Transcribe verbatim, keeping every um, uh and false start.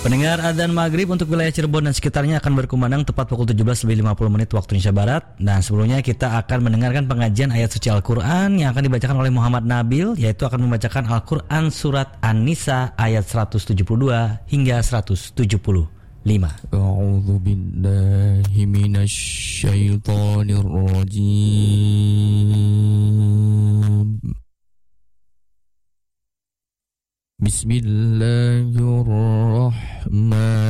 Pendengar adzan maghrib untuk wilayah Cirebon dan sekitarnya akan berkumandang tepat pukul tujuh belas lebih lima puluh menit waktu Indonesia Barat. Dan sebelumnya kita akan mendengarkan pengajian ayat suci Al-Quran yang akan dibacakan oleh Muhammad Nabil, yaitu akan membacakan Al-Quran surat An-Nisa ayat seratus tujuh puluh dua hingga seratus tujuh puluh lima. A'udzu billahi minasy syaithanir rajim. Bismillahirrahmanirrahim.